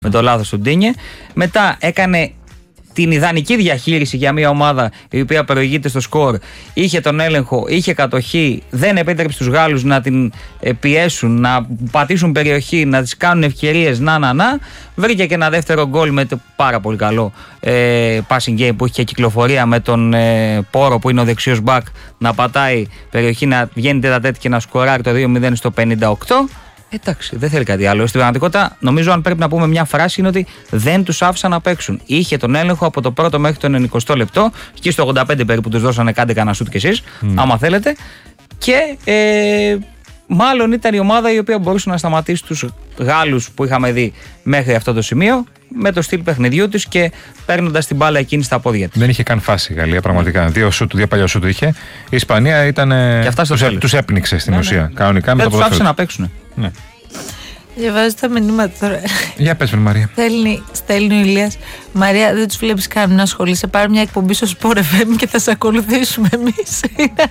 με το λάθος του Ντίνιε. Μετά έκανε την ιδανική διαχείριση για μια ομάδα η οποία προηγείται στο σκορ, είχε τον έλεγχο, είχε κατοχή, δεν επέτρεψε τους Γάλλους να την πιέσουν, να πατήσουν περιοχή, να τις κάνουν ευκαιρίες, βρήκε και ένα δεύτερο γκολ με το πάρα πολύ καλό passing game που είχε και κυκλοφορία με τον Πόρο που είναι ο δεξιός μπακ να πατάει περιοχή, να βγαίνει τέτα-τέτ και να σκοράρει το 2-0 στο 58. Εντάξει, δεν θέλει κάτι άλλο. Στην πραγματικότητα, νομίζω, αν πρέπει να πούμε μια φράση, είναι ότι δεν τους άφησαν να παίξουν. Είχε τον έλεγχο από το πρώτο μέχρι το 90 λεπτό, και στο 85 περίπου τους δώσανε, κάντε κανένα σούτ κι εσείς, άμα θέλετε. Και μάλλον ήταν η ομάδα η οποία μπορούσε να σταματήσει τους Γάλλους που είχαμε δει μέχρι αυτό το σημείο, με το στυλ παιχνιδιού της και παίρνοντας την μπάλα εκείνη στα πόδια της. Δεν είχε καν φάση η Γαλλία, πραγματικά. Δύο παλιά σούτ είχε. Η Ισπανία ήταν. Τους έπνιξε στην ουσία. Κανονικά με δεν το τους άφησε να παίξουν. Ναι. Διαβάζω τα μηνύματα τώρα. Για πες με, Μαρία. Στέλνει ο Ηλίας. Μαρία, δεν τους βλέπεις καν να ασχολείσαι. Πάρε μια εκπομπή στο Sport FM και θα σε ακολουθήσουμε εμείς.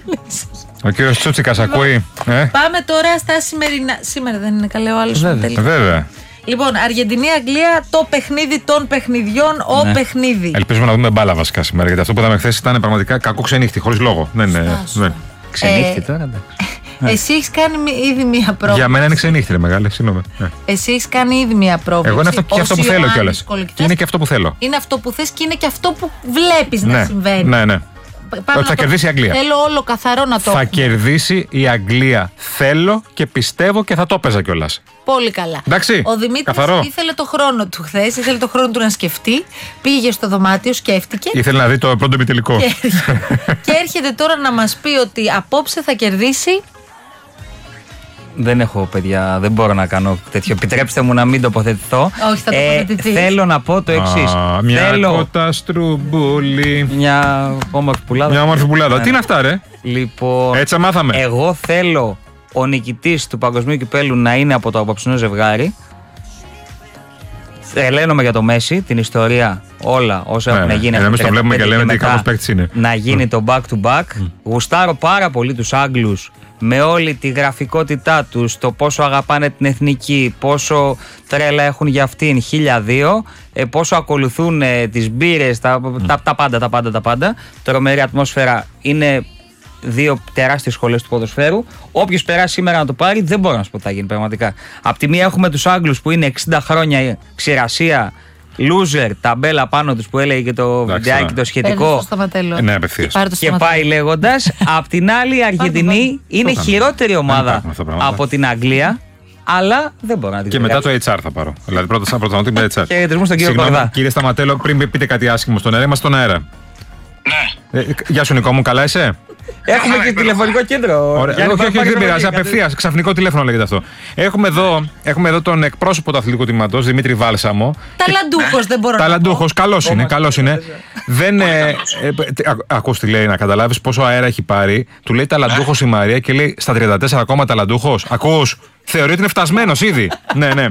Ο κύριος Τσούτσικας ακούει. Πάμε τώρα στα σημερινά. Σήμερα δεν είναι καλό ο άλλος. Βέβαια. Λοιπόν, Αργεντινή-Αγγλία, το παιχνίδι των παιχνιδιών, παιχνίδι. Ελπίζουμε να δούμε μπάλα βασικά σήμερα, γιατί αυτό που είδαμε χθες ήταν πραγματικά κακό ξενύχτη, χωρίς λόγο. Ξενύχτη τώρα, εντάξει. Εσύ έχεις κάνει ήδη μία πρόβλεψη. Για μένα είναι ξενύχτη, ρε μεγάλη, συγγνώμη. Εσύ έχεις κάνει ήδη μία πρόβλεψη. Εγώ είναι και αυτό που θέλω κιόλας. Και είναι και αυτό που θέλω. Είναι αυτό που θες και είναι και αυτό που βλέπεις να συμβαίνει. Ναι. Ότι θα κερδίσει η Αγγλία. Θέλω όλο καθαρό να το. Θα κερδίσει η Αγγλία. Θέλω και πιστεύω και θα το έπαιζα κιόλας. Πολύ καλά. Εντάξει, ο Δημήτρης ήθελε το χρόνο του χθες, ήθελε το χρόνο του να σκεφτεί. Πήγε στο δωμάτιο, σκέφτηκε. Ήθελε να δει το πρώτο επιτελικό. Και έρχεται τώρα να μας πει ότι απόψε θα κερδίσει. Δεν έχω, παιδιά, δεν μπορώ να κάνω τέτοιο. Επιτρέψτε μου να μην τοποθετηθώ. Όχι, θα τοποθετηθείς. Θέλω να πω το εξής. Μια κότα στρουμπούλη. Μια όμορφη πουλάδα. Μια όμορφη πουλάδα. Τι είναι αυτά, ρε? Λοιπόν, έτσι μάθαμε. Εγώ θέλω ο νικητής του Παγκοσμίου Κυπέλλου να είναι από το απόψινό ζευγάρι. Ελένομαι για το Μέση, την ιστορία, όλα όσα έχουν γίνει. Εμείς το βλέπουμε και λέμε τι κάπως παίκτης είναι. Να γίνει το back to back. Γουστάρω πάρα πολύ τους Άγγλους με όλη τη γραφικότητά τους, το πόσο αγαπάνε την εθνική, πόσο τρέλα έχουν για αυτήν, 1002, πόσο ακολουθούν τις μπύρες, τα πάντα. Τρομερή ατμόσφαιρα, είναι δύο τεράστιες σχολές του ποδοσφαίρου. Όποιος περάσει σήμερα να το πάρει, δεν μπορώ να σου πω τι θα γίνει πραγματικά. Απ' τη μία έχουμε τους Άγγλους που είναι 60 χρόνια ξηρασία, loser, ταμπέλα πάνω τους που έλεγε και το βιντεάκι το σχετικό. Ναι, απευθείας. Και πάει λέγοντας. Απ' την άλλη, η Αργεντινή είναι χειρότερη ομάδα από την Αγγλία. Αλλά δεν μπορώ να την και μετά το HR θα πάρω. Δηλαδή πρώτα θα προτιμώ την HR. Και χαιρετισμού στον κύριο Κορδά. Κύριε Σταματέλο, πριν πείτε κάτι άσχημο στον αέρα, είμαστε στον αέρα. Ναι. Γεια σου, Νικό μου, καλά είσαι? Έχουμε και τηλεφωνικό κέντρο. Όχι, δεν πειράζει. Απευθείας, ξαφνικό τηλέφωνο λέγεται αυτό. Έχουμε εδώ τον εκπρόσωπο του αθλητικού τμήματος, Δημήτρη Βάλσαμο. Ταλαντούχος, δεν μπορώ να πω. Ταλαντούχος, καλός είναι. Ακούς τι λέει, να καταλάβεις πόσο αέρα έχει πάρει. Του λέει ταλαντούχος η Μαρία και λέει στα 34 ακόμα ταλαντούχος. Ακούς, θεωρεί ότι είναι φτασμένος ήδη. Ναι.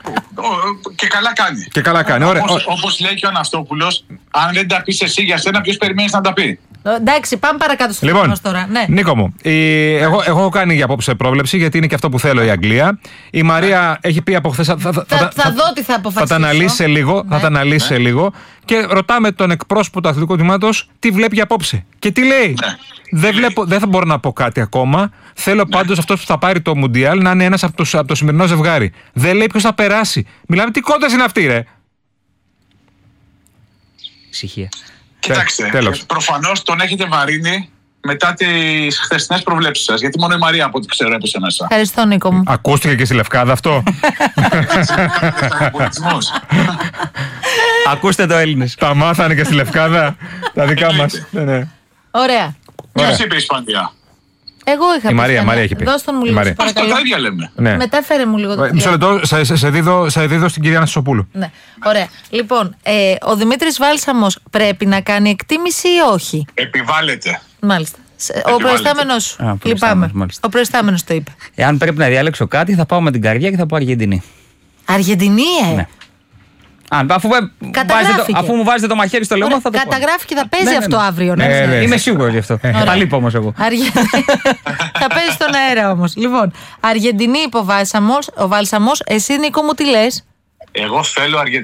Και καλά κάνει. Ωραία. Όπως λέει και ο Αναστόπουλος, αν δεν τα πεις εσύ για σένα, ποιος περιμένεις να τα πει? Εντάξει, πάμε παρακάτω στο λοιπόν, τώρα. Ναι. Νίκο μου, εγώ έχω κάνει για απόψε πρόβλεψη, γιατί είναι και αυτό που θέλω η Αγγλία. Η Μαρία έχει πει από χθες. Θα δω τι θα αποφασίσω. Θα τα αναλύσει σε λίγο. Και ρωτάμε τον εκπρόσωπο του αθλητικού τμήματος τι βλέπει απόψε. Και τι λέει. Δεν θα μπορώ να πω κάτι ακόμα. Θέλω πάντως αυτός που θα πάρει το Μουντιάλ να είναι ένας από το σημερινό ζευγάρι. Δεν λέει ποιος θα περάσει. Μιλάμε, τι κόντας είναι αυτή, ρε. Ησυχία. Κοιτάξτε, προφανώς τον έχετε βαρύνει μετά τις χθεσινές προβλέψεις σας. Γιατί μόνο η Μαρία, από ό,τι ξέρω, έπεσε μέσα. Ευχαριστώ, Νίκο μου. Ακούστηκε και στη Λευκάδα αυτό. Ακούστε το Έλληνες. Τα μάθανε και στη Λευκάδα. Τα δικά μας. Ωραία. Ποιος είπε Ισπανία? Εγώ είχα πει. Η Μαρία έχει πει. Δώσ' τον μου λίγο, παρακαλώ. Τα ίδια λέμε. Ναι. Μετέφερε μου λίγο το μισό λεπτό, σε δίδω στην κυρία Αναστοπούλου. Ναι. Ωραία. Λοιπόν, ο Δημήτρης Βάλσαμος πρέπει να κάνει εκτίμηση ή όχι? Επιβάλλεται. Μάλιστα. Ο προϊστάμενος. Λυπάμαι. Ο προϊστάμενος το είπε. Εάν πρέπει να διάλεξω κάτι, θα πάω με την καρδιά και θα πω Αργεντινή. Αργεντινή, Ναι. Αφού μου βάζετε το μαχαίρι στο λαιμό, θα το πω. Καταγράφει και θα παίζει αυτό αύριο. Είμαι σίγουρος γι' αυτό. Θα λείπω όμως εγώ. Θα παίζει στον αέρα όμως. Λοιπόν, Αργεντινή είπε ο Βάλσαμος. Εσύ, Νίκο μου, τι λες? Εγώ θέλω Αργεντινή.